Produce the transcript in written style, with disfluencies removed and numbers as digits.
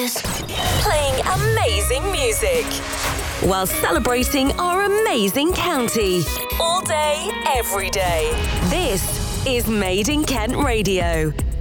Christmas. Playing amazing music while celebrating our amazing county. All day, every day. This is Made in Kent Radio.